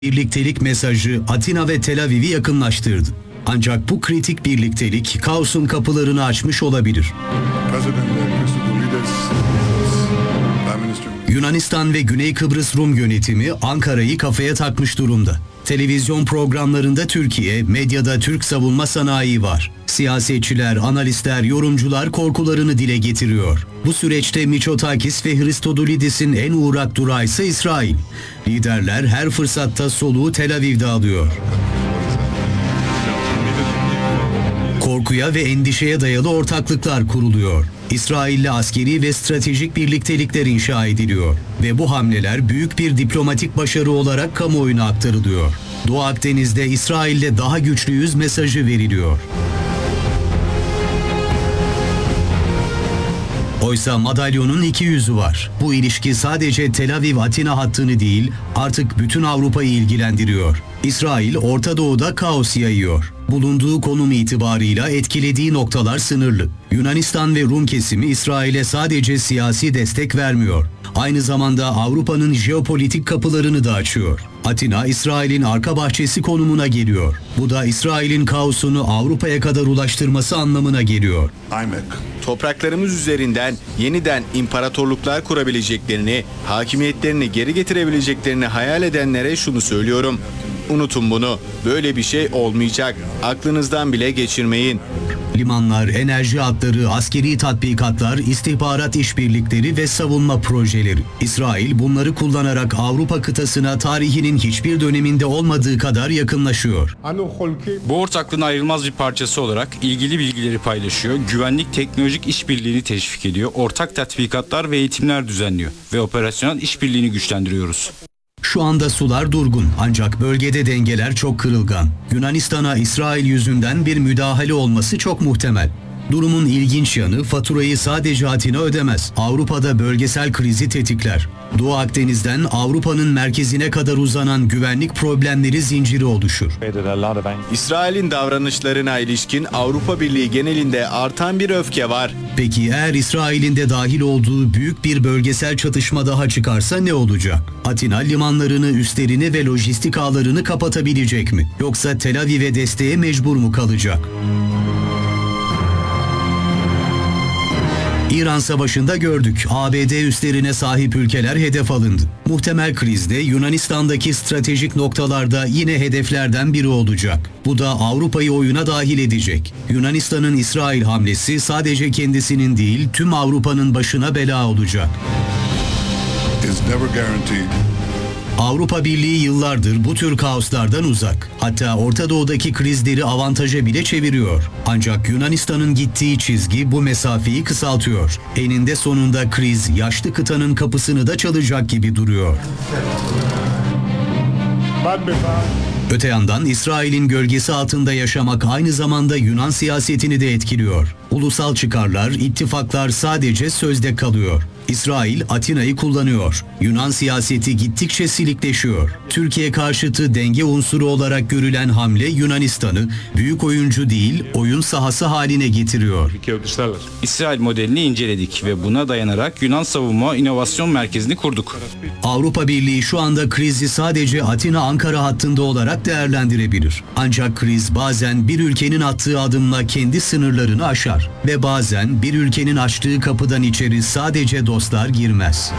Birliktelik mesajı Atina ve Tel Aviv'i yakınlaştırdı. Ancak bu kritik birliktelik kaosun kapılarını açmış olabilir. Yunanistan ve Güney Kıbrıs Rum yönetimi Ankara'yı kafaya takmış durumda. Televizyon programlarında Türkiye, medyada Türk savunma sanayi var. Siyasetçiler, analistler, yorumcular korkularını dile getiriyor. Bu süreçte Mitsotakis ve Christodoulidis'in en uğrak durağı ise İsrail. Liderler her fırsatta soluğu Tel Aviv'de alıyor. Korkuya ve endişeye dayalı ortaklıklar kuruluyor. İsrail'le askeri ve stratejik birliktelikler inşa ediliyor ve bu hamleler büyük bir diplomatik başarı olarak kamuoyuna aktarılıyor. Doğu Akdeniz'de İsrail'le daha güçlüyüz mesajı veriliyor. Oysa madalyonun iki yüzü var. Bu ilişki sadece Tel Aviv-Atina hattını değil, artık bütün Avrupa'yı ilgilendiriyor. İsrail, Orta Doğu'da kaos yayıyor. Bulunduğu konum itibarıyla etkilediği noktalar sınırlı. Yunanistan ve Rum kesimi İsrail'e sadece siyasi destek vermiyor. Aynı zamanda Avrupa'nın jeopolitik kapılarını da açıyor. Atina, İsrail'in arka bahçesi konumuna geliyor. Bu da İsrail'in kaosunu Avrupa'ya kadar ulaştırması anlamına geliyor. Topraklarımız üzerinden yeniden imparatorluklar kurabileceklerini, hakimiyetlerini geri getirebileceklerini hayal edenlere şunu söylüyorum. Unutun bunu. Böyle bir şey olmayacak. Aklınızdan bile geçirmeyin. Limanlar, enerji hatları, askeri tatbikatlar, istihbarat işbirlikleri ve savunma projeleri. İsrail bunları kullanarak Avrupa kıtasına tarihinin hiçbir döneminde olmadığı kadar yakınlaşıyor. Bu ortaklığın ayrılmaz bir parçası olarak ilgili bilgileri paylaşıyor, güvenlik teknolojik işbirliğini teşvik ediyor, ortak tatbikatlar ve eğitimler düzenliyor ve operasyonel işbirliğini güçlendiriyoruz. Şu anda sular durgun ancak bölgede dengeler çok kırılgan. Yunanistan'a İsrail yüzünden bir müdahale olması çok muhtemel. Durumun ilginç yanı faturayı sadece Atina ödemez. Avrupa'da bölgesel krizi tetikler. Doğu Akdeniz'den Avrupa'nın merkezine kadar uzanan güvenlik problemleri zinciri oluşur. İsrail'in davranışlarına ilişkin Avrupa Birliği genelinde artan bir öfke var. Peki eğer İsrail'in de dahil olduğu büyük bir bölgesel çatışma daha çıkarsa ne olacak? Atina limanlarını, üslerini ve lojistik ağlarını kapatabilecek mi? Yoksa Tel Aviv'e desteğe mecbur mu kalacak? İran Savaşı'nda gördük. ABD üslerine sahip ülkeler hedef alındı. Muhtemel krizde Yunanistan'daki stratejik noktalarda yine hedeflerden biri olacak. Bu da Avrupa'yı oyuna dahil edecek. Yunanistan'ın İsrail hamlesi sadece kendisinin değil, tüm Avrupa'nın başına bela olacak. Avrupa Birliği yıllardır bu tür kaoslardan uzak. Hatta Orta Doğu'daki krizleri avantaja bile çeviriyor. Ancak Yunanistan'ın gittiği çizgi bu mesafeyi kısaltıyor. Eninde sonunda kriz yaşlı kıtanın kapısını da çalacak gibi duruyor. Öte yandan İsrail'in gölgesi altında yaşamak aynı zamanda Yunan siyasetini de etkiliyor. Ulusal çıkarlar, ittifaklar sadece sözde kalıyor. İsrail Atina'yı kullanıyor. Yunan siyaseti gittikçe silikleşiyor. Türkiye karşıtı denge unsuru olarak görülen hamle Yunanistan'ı büyük oyuncu değil, oyun sahası haline getiriyor. İsrail modelini inceledik ve buna dayanarak Yunan Savunma İnovasyon Merkezi'ni kurduk. Avrupa Birliği şu anda krizi sadece Atina-Ankara hattında olarak değerlendirebilir. Ancak kriz bazen bir ülkenin attığı adımla kendi sınırlarını aşar ve bazen bir ülkenin açtığı kapıdan içeri sadece dostlar girmez.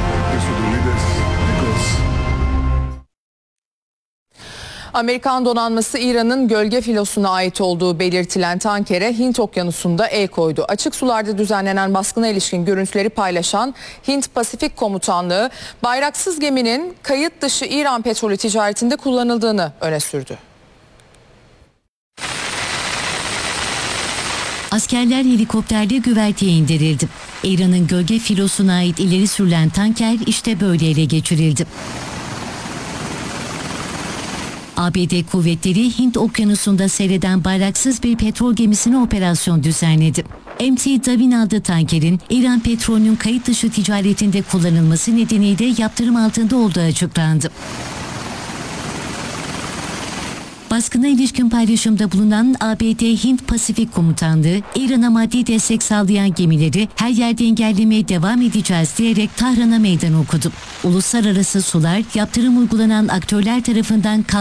Amerikan donanması İran'ın gölge filosuna ait olduğu belirtilen tankere Hint Okyanusu'nda el koydu. Açık sularda düzenlenen baskına ilişkin görüntüleri paylaşan Hint Pasifik Komutanlığı, bayraksız geminin kayıt dışı İran petrolü ticaretinde kullanıldığını öne sürdü. Askerler helikopterle güverteye indirildi. İran'ın gölge filosuna ait ileri sürülen tanker işte böyle ele geçirildi. ABD kuvvetleri Hint Okyanusu'nda seyreden bayraksız bir petrol gemisine operasyon düzenledi. MT Davin adlı tankerin İran petrolünün kayıt dışı ticaretinde kullanılması nedeniyle yaptırım altında olduğu açıklandı. Baskına ilişkin paylaşımda bulunan ABD Hint Pasifik Komutanlığı, İran'a maddi destek sağlayan gemileri her yerde engellemeye devam edeceğiz diyerek Tahran'a meydan okudu. Uluslararası sular yaptırım uygulanan aktörler tarafından